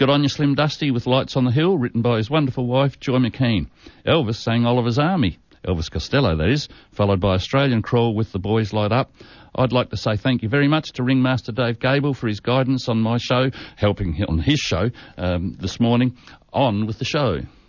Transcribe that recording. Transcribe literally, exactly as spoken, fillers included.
Good On You Slim Dusty with Lights on the Hill, written by his wonderful wife, Joy McKean. Elvis sang Oliver's Army, Elvis Costello that is, followed by Australian Crawl with The Boys Light Up. I'd like to say thank you very much to Ringmaster Dave Gable for his guidance on my show, helping on his show um, this morning. On with the show.